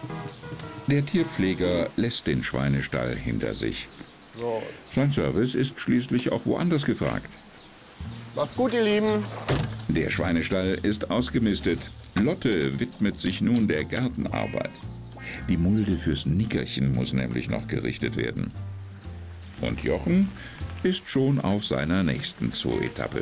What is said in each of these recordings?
Der Tierpfleger lässt den Schweinestall hinter sich. Sein Service ist schließlich auch woanders gefragt. Macht's gut, ihr Lieben. Der Schweinestall ist ausgemistet. Lotte widmet sich nun der Gartenarbeit. Die Mulde fürs Nickerchen muss nämlich noch gerichtet werden. Und Jochen ist schon auf seiner nächsten Zoo-Etappe.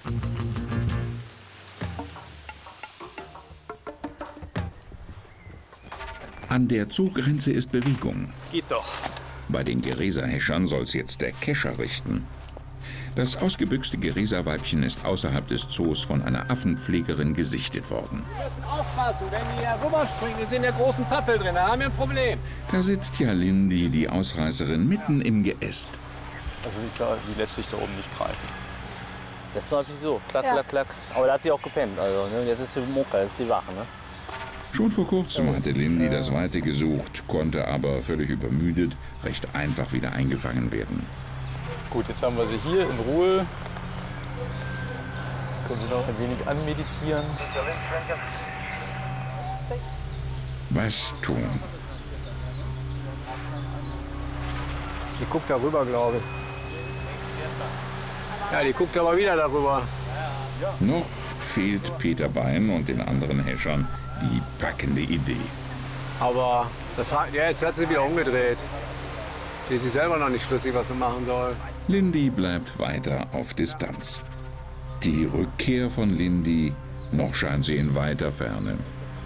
An der Zoogrenze ist Bewegung. Geht doch. Bei den Gereser-Häschern soll's jetzt der Kescher richten. Das ausgebüxte Gereser-Weibchen ist außerhalb des Zoos von einer Affenpflegerin gesichtet worden. Wir müssen aufpassen, wenn die hier rüberspringen, ist in der großen Pappel drin, da haben wir ein Problem. Da sitzt ja Lindy, die Ausreißerin, mitten im Geäst. Also die lässt sich da oben nicht greifen. Das war natürlich so, klack, klack, klack. Aber da hat sie auch gepennt. Also, ne? Jetzt ist sie Moka, jetzt ist sie wach. Ne? Schon vor kurzem hatte Lindy das Weite gesucht, konnte aber völlig übermüdet recht einfach wieder eingefangen werden. Gut, jetzt haben wir sie hier in Ruhe. Können Sie noch ein wenig anmeditieren. Was tun? Die guckt darüber, glaube ich. Ja, die guckt aber wieder darüber. Noch fehlt Peter Bein und den anderen Häschern die packende Idee. Aber jetzt hat sie wieder umgedreht. Die ist sich selber noch nicht schlüssig, was sie machen soll. Lindy bleibt weiter auf Distanz. Die Rückkehr von Lindy, noch scheint sie in weiter Ferne.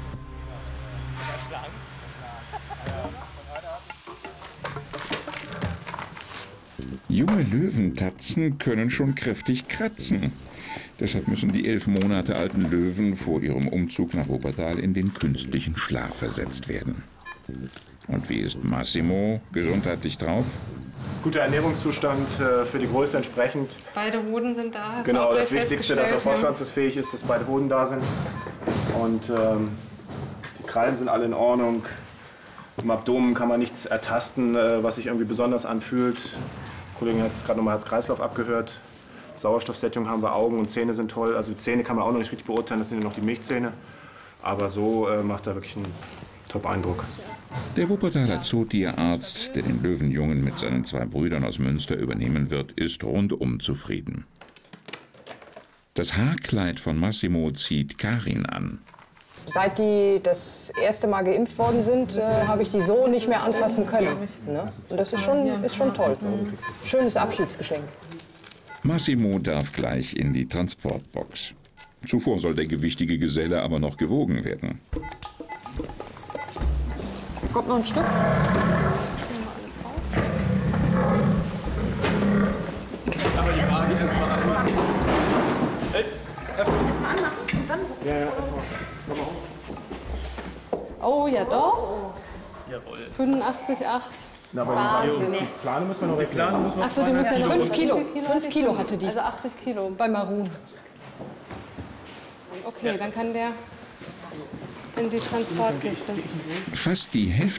Junge Löwentatzen können schon kräftig kratzen. Deshalb müssen die 11 Monate alten Löwen vor ihrem Umzug nach Wuppertal in den künstlichen Schlaf versetzt werden. Und wie ist Massimo gesundheitlich drauf? Guter Ernährungszustand für die Größe entsprechend. Beide Hoden sind da. Genau, das Wichtigste, dass er fortpflanzungsfähig ist, dass beide Hoden da sind. Und die Krallen sind alle in Ordnung. Im Abdomen kann man nichts ertasten, was sich irgendwie besonders anfühlt. Die Kollegin hat es gerade nochmal Herz-Kreislauf abgehört. Sauerstoffsättigung haben wir, Augen und Zähne sind toll. Also Zähne kann man auch noch nicht richtig beurteilen, das sind ja noch die Milchzähne. Aber so macht er wirklich einen Top-Eindruck. Der Wuppertaler Zootierarzt, der den Löwenjungen mit seinen 2 Brüdern aus Münster übernehmen wird, ist rundum zufrieden. Das Haarkleid von Massimo zieht Karin an. Seit die das erste Mal geimpft worden sind, habe ich die so nicht mehr anfassen können. Ne? Und das ist schon toll. Schönes Abschiedsgeschenk. Massimo darf gleich in die Transportbox. Zuvor soll der gewichtige Geselle aber noch gewogen werden. Kommt noch ein Stück. Alles raus. Erstmal anmachen und dann. Ja, erstmal. Oh ja doch. Jawohl. 85,8. Wahnsinn. Die Plane müssen wir noch wegplanen. Achso, die müssen ja 5 Kilo. 5 Kilo hatte die. Also 80 Kilo. Bei Marun. Okay, dann kann der in die Transportkiste. Fast die Hälfte